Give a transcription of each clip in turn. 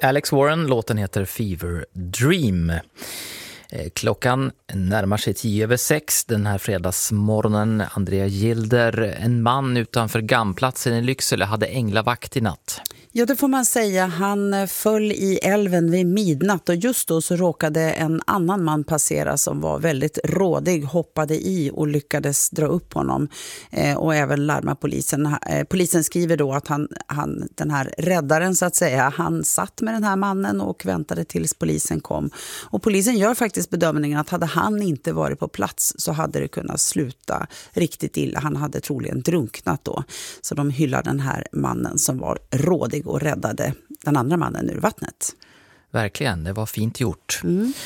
Alex Warren, låten heter Fever Dream. Klockan närmar sig 6:10 den här fredagsmorgonen. Andrea Gilder, en man utanför Gamplatsen i Lycksele hade änglavakt i natt. Ja, det får man säga. Han föll i älven vid midnatt och just då så råkade en annan man passera som var väldigt rådig, hoppade i och lyckades dra upp honom och även larma polisen. Polisen skriver då att han, den här räddaren så att säga, han satt med den här mannen och väntade tills polisen kom. Och polisen gör faktiskt bedömningen att hade han inte varit på plats så hade det kunnat sluta riktigt illa. Han hade troligen drunknat då. Så de hyllar den här mannen som var rådig och räddade den andra mannen ur vattnet. Verkligen, det var fint gjort.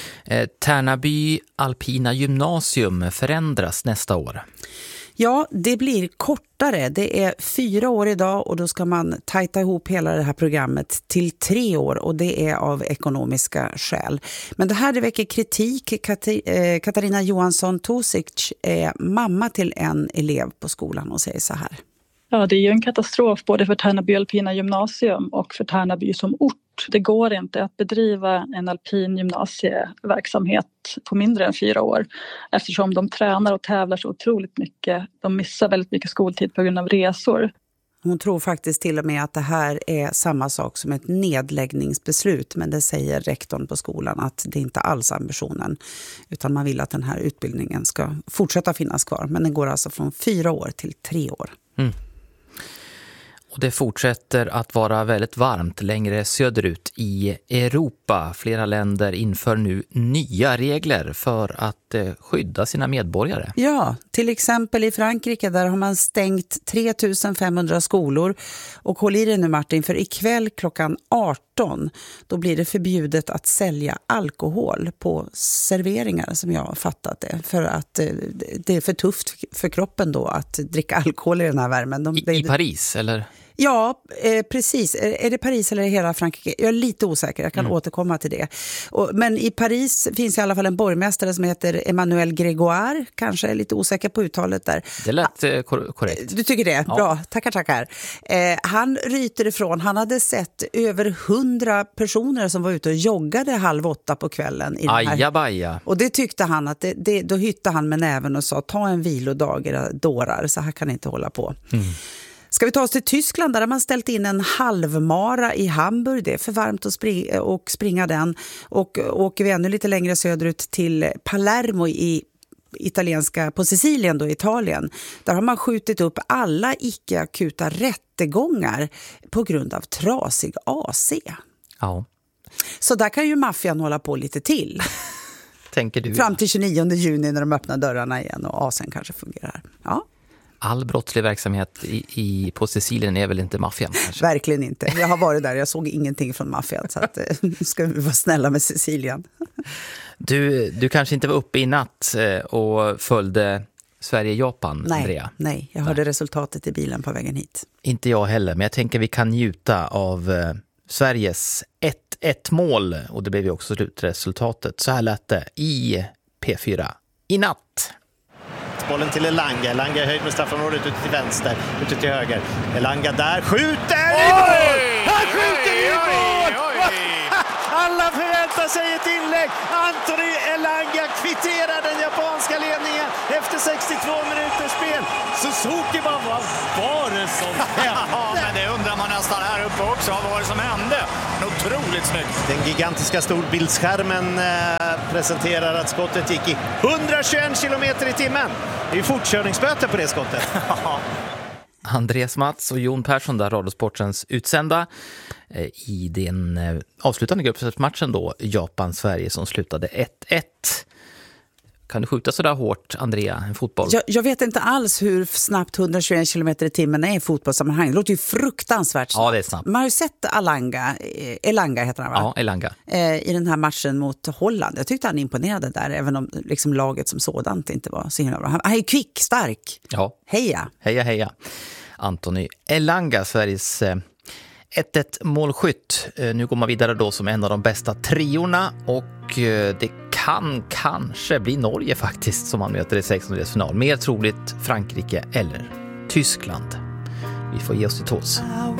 Tärnaby Alpina gymnasium förändras nästa år. Ja, det blir kortare. Det är 4 år idag och då ska man tajta ihop hela det här programmet till 3 år och det är av ekonomiska skäl. Men det här det väcker kritik. Katarina Johansson Tosic är mamma till en elev på skolan och säger så här. Ja, det är ju en katastrof både för Tärnaby Alpina gymnasium och för Tärnaby som ort. Det går inte att bedriva en alpin gymnasieverksamhet på mindre än 4 år eftersom de tränar och tävlar så otroligt mycket. De missar väldigt mycket skoltid på grund av resor. Hon tror faktiskt till och med att det här är samma sak som ett nedläggningsbeslut, men det säger rektorn på skolan att det inte alls är ambitionen utan man vill att den här utbildningen ska fortsätta finnas kvar. Men den går alltså från 4 år till 3 år. Och det fortsätter att vara väldigt varmt längre söderut i Europa. Flera länder inför nu nya regler för att skydda sina medborgare. Ja, till exempel i Frankrike där har man stängt 3500 skolor. Och håll i det nu Martin, för ikväll klockan 18 då blir det förbjudet att sälja alkohol på serveringar som jag har fattat det. För att det är för tufft för kroppen då att dricka alkohol i den här värmen. I Paris eller? Ja, precis. Är det Paris eller hela Frankrike? Jag är lite osäker, jag kan återkomma till det. Men i Paris finns i alla fall en borgmästare som heter Emmanuel Grégoire. Kanske är lite osäker på uttalet där. Det lät korrekt. Du tycker det? Ja. Bra, tackar. Han ryter ifrån. Han hade sett över 100 personer som var ute och joggade 7:30 på kvällen. Ajabaja. Och det tyckte han att då hytte han med näven och sa ta en vilodag era dårar, så här kan ni inte hålla på. Ska vi ta oss till Tyskland där man ställt in en halvmara i Hamburg. Det är för varmt att springa den. Och åker vi ännu lite längre söderut till Palermo på Sicilien då, Italien. Där har man skjutit upp alla icke-akuta rättegångar på grund av trasig AC. Ja. Så där kan ju maffian hålla på lite till. Tänker du? Fram till 29 juni när de öppnar dörrarna igen och AC'n kanske fungerar. Ja. All brottslig verksamhet på Sicilien är väl inte maffian kanske? Verkligen inte. Jag har varit där, jag såg ingenting från maffian så att ska vi vara snälla med Sicilien. Du kanske inte var uppe i natt och följde Sverige-Japan, Andrea? Nej, jag hörde resultatet i bilen på vägen hit. Inte jag heller, men jag tänker vi kan njuta av Sveriges 1-1-mål och det blev ju också slutresultatet. Så här lät det i P4 i natt. Bollen till Elanga. Elanga är höjd med straffområdet ut till vänster, ut till höger. Elanga där, skjuter i mål! Han skjuter i mål! Alla förväntar sig ett inlägg. Anthony Elanga kvitterar den japanska ledningen efter 62 minuters spel. Suzuki bara, vad var det som hände? Ja, men det undrar man nästan här uppe också. Vad var det som hände? Otroligt snyggt. Den gigantiska storbildsskärmen presenterar att skottet gick i 121 kilometer i timmen. Det är ju fortkörningsböter på det skottet. Andreas Mats och Jon Persson där, Radiosportens utsända i den avslutande gruppmatchen då, Japan-Sverige som slutade 1-1. Kan du skjuta så där hårt, Andrea, en fotboll? Jag vet inte alls hur snabbt 121 km i timmen är i fotbollssammanhang. Det låter ju fruktansvärt snabbt. Ja, det är snabbt. Man har ju sett Elanga heter han va? Ja, Elanga. I den här matchen mot Holland. Jag tyckte han imponerade där, även om liksom laget som sådant inte var så himla bra. Han är kvick, stark. Ja. Heja. Heja. Anthony Elanga, Sveriges 1-1 målskytt. Nu går man vidare då som en av de bästa triorna och det kan kanske bli Norge faktiskt som man möter i 16-delsfinal. Mer troligt Frankrike eller Tyskland. Vi får ge oss till tåls.